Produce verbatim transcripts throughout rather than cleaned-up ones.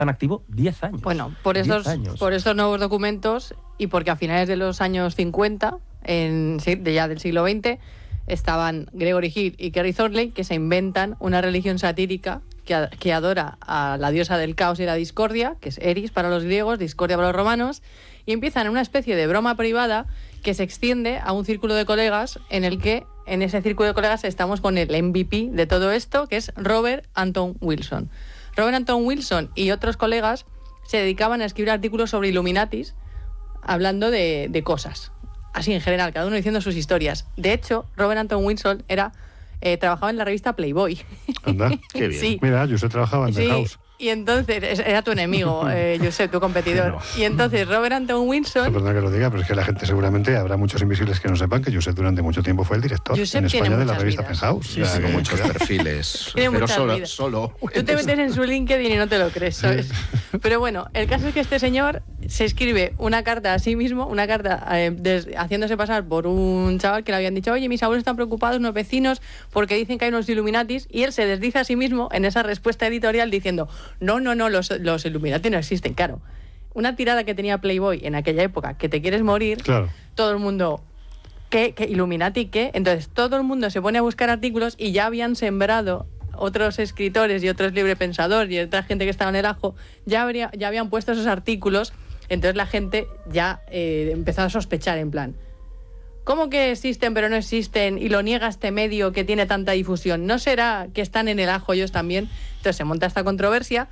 en activo diez años. Bueno, por estos, por estos nuevos documentos y porque a finales de los años cincuenta, en, de ya del siglo veinte, estaban Gregory Hill y Kerry Thornley, que se inventan una religión satírica que, que adora a la diosa del caos y la discordia, que es Eris para los griegos, discordia para los romanos, y empiezan una especie de broma privada que se extiende a un círculo de colegas en el que, en ese círculo de colegas, estamos con el M V P de todo esto, que es Robert Anton Wilson. Robert Anton Wilson y otros colegas se dedicaban a escribir artículos sobre Illuminatis, hablando de, de cosas, así en general, cada uno diciendo sus historias. De hecho, Robert Anton Wilson era eh, trabajaba en la revista Playboy. Anda, qué bien. Sí. Mira, yo trabajaba en sí. The House. Y entonces, era tu enemigo, eh, Josep, tu competidor. No. Y entonces Robert Anton Wilson... Perdón que lo diga, pero es que la gente seguramente, habrá muchos invisibles que no sepan que Josep durante mucho tiempo fue el director Josep en España de la revista vidas. Penthouse. Sí, sí, con muchos perfiles. Tiene pero muchas solo, vidas. solo. Tú te metes en su LinkedIn y no te lo crees, ¿sabes? Sí. Pero bueno, el caso es que este señor se escribe una carta a sí mismo, una carta eh, des, haciéndose pasar por un chaval que le habían dicho, oye, mis abuelos están preocupados, unos vecinos, porque dicen que hay unos Illuminatis, y él se desdice a sí mismo en esa respuesta editorial diciendo, no, no, no, los los Illuminati no existen, claro. Una tirada que tenía Playboy en aquella época, que te quieres morir, claro. Todo el mundo, ¿qué? ¿Qué? ¿Illuminati qué? Entonces todo el mundo se pone a buscar artículos y ya habían sembrado otros escritores y otros librepensadores y otra gente que estaba en el ajo, ya, habría, ya habían puesto esos artículos, entonces la gente ya eh, empezó a sospechar en plan, ¿cómo que existen pero no existen y lo niega este medio que tiene tanta difusión? ¿No será que están en el ajo ellos también? Entonces se monta esta controversia.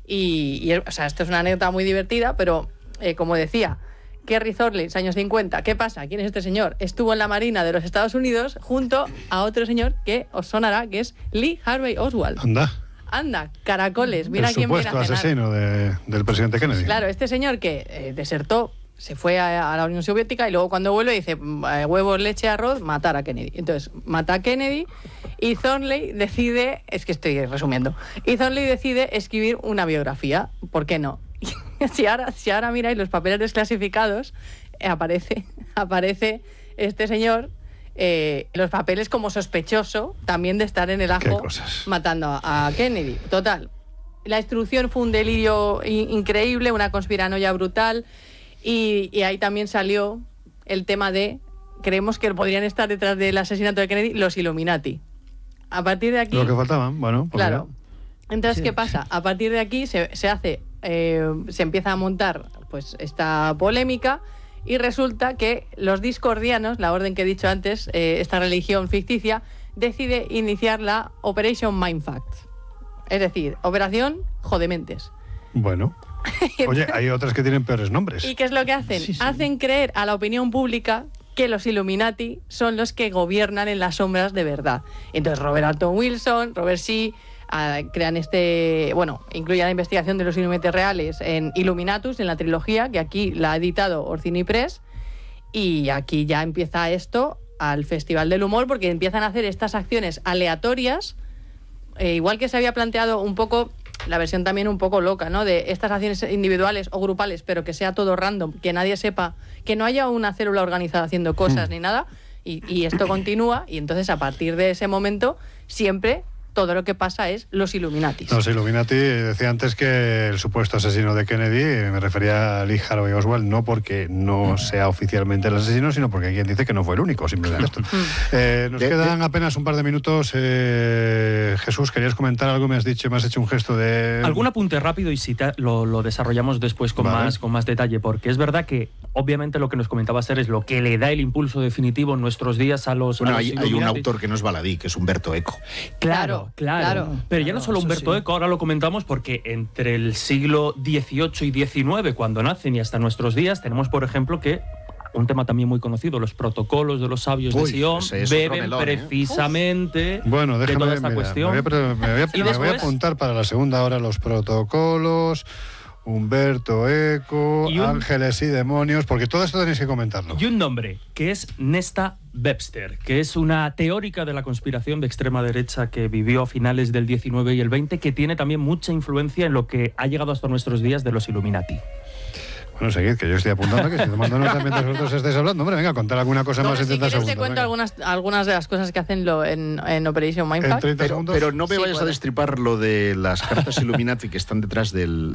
Y, y o sea, esto es una anécdota muy divertida, pero eh, como decía, Kerry Thornley, años cincuenta, ¿qué pasa? ¿Quién es este señor? Estuvo en la Marina de los Estados Unidos junto a otro señor que os sonará, que es Lee Harvey Oswald. Anda. Anda, caracoles, mira el quién viene a cenar. supuesto asesino de, del presidente Kennedy. Claro, este señor que eh, desertó, se fue a, a la Unión Soviética y luego cuando vuelve dice, eh, huevos, leche, arroz, matar a Kennedy. Entonces, mata a Kennedy y Thornley decide, es que estoy resumiendo, y Thornley decide escribir una biografía. ¿Por qué no? si, ahora, si ahora miráis los papeles desclasificados, eh, aparece, aparece este señor eh, los papeles como sospechoso también de estar en el ajo matando a, a Kennedy. Total, la instrucción fue un delirio in- increíble, una conspiranoia brutal. Y, y ahí también salió el tema de, creemos que podrían estar detrás del asesinato de Kennedy los Illuminati. A partir de aquí... Lo que faltaban, bueno. Pues claro. Ya. Entonces, sí. ¿Qué pasa? A partir de aquí se, se hace, eh, se empieza a montar pues esta polémica y resulta que los discordianos, la orden que he dicho antes, eh, esta religión ficticia, decide iniciar la Operation Mindfact. Es decir, Operación Jodementes. Bueno... Oye, hay otras que tienen peores nombres. ¿Y qué es lo que hacen? Sí, sí. Hacen creer a la opinión pública que los Illuminati son los que gobiernan en las sombras de verdad. Entonces Robert Anton Wilson, Robert Shee, uh, crean este... Bueno, incluye la investigación de los Illuminati reales en Illuminatus, en la trilogía, que aquí la ha editado Orsini Press, y aquí ya empieza esto al Festival del Humor, porque empiezan a hacer estas acciones aleatorias, eh, igual que se había planteado un poco... La versión también un poco loca, ¿no? De estas acciones individuales o grupales, pero que sea todo random, que nadie sepa, que no haya una célula organizada haciendo cosas mm. ni nada, y, y esto continúa, y entonces a partir de ese momento siempre todo lo que pasa es los Illuminatis. Los Illuminati, decía antes que el supuesto asesino de Kennedy, me refería a Lee Harvey Oswald, no porque no sea oficialmente el asesino, sino porque hay quien dice que no fue el único, simplemente esto. eh, nos de, quedan de... apenas un par de minutos. Eh, Jesús, ¿querías comentar algo? Me has dicho, me has hecho un gesto de... Algún apunte rápido y si te, lo, lo desarrollamos después con, vale. más, con más detalle, porque es verdad que obviamente lo que nos comentaba Ser es lo que le da el impulso definitivo en nuestros días a los... Bueno, a los hay, hay un autor que no es baladí, que es Humberto Eco. Claro. Claro, claro. Pero ya claro, no solo Humberto sí. Eco, ahora lo comentamos porque entre el siglo dieciocho y diecinueve, cuando nacen y hasta nuestros días, tenemos, por ejemplo, que un tema también muy conocido, los protocolos de los sabios Uy, de Sion, beben melón, precisamente ¿eh? bueno, déjame, de toda esta mira, cuestión. Me voy, a, me, voy a, me después, voy a apuntar para la segunda hora los protocolos... Humberto Eco, un, Ángeles y Demonios, porque todo esto tenéis que comentarlo. Y un nombre, que es Nesta Webster, que es una teórica de la conspiración de extrema derecha que vivió a finales del diecinueve y el veinte, que tiene también mucha influencia en lo que ha llegado hasta nuestros días de los Illuminati. Bueno, seguid, que yo estoy apuntando que si tomando nota mientras vosotros estáis hablando. Hombre, venga, contar alguna cosa no, más en si treinta segundos. te cuento algunas, algunas de las cosas que hacen lo, en, en Operation Mindfact. Pero, pero no me sí, vayas puede. a destripar lo de las cartas Illuminati que están detrás del...